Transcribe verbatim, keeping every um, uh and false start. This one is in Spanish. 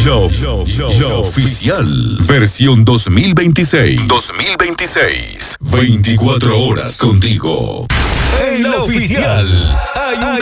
la, la, la oficial. Versión dos mil veintiséis. dos mil veintiséis. veinticuatro horas contigo. En la oficial. Hay una